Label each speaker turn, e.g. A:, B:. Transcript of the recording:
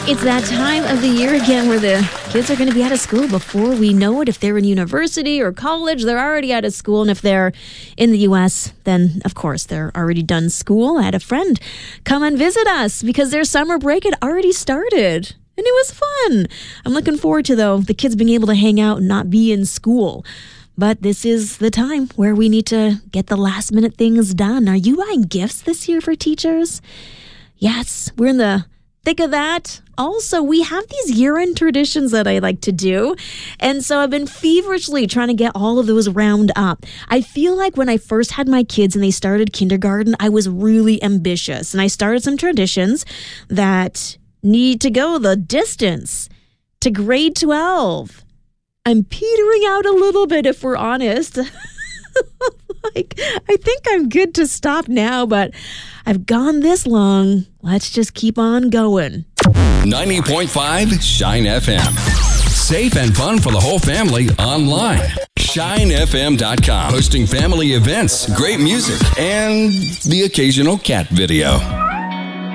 A: It's that time of the year again where the kids are going to be out of school before we know it. If they're in university or college, they're already out of school. And if they're in the U.S., then, of course, they're already done school. I had a friend come and visit us because their summer break had already started. And it was fun. I'm looking forward to, though, the kids being able to hang out and not be in school. But this is the time where we need to get the last-minute things done. Are you buying gifts this year for teachers? Yes, we're in the thick of that. Also, we have these year-end traditions that I like to do. And so I've been feverishly trying to get all of those round up. I feel like when I first had my kids and they started kindergarten, I was really ambitious. And I started some traditions that need to go the distance to grade 12. I'm petering out a little bit, if we're honest. I think I'm good to stop now, but I've gone this long. Let's just keep on going.
B: 90.5 Shine FM. Safe and fun for the whole family online. ShineFM.com. Hosting family events, great music, and the occasional cat video.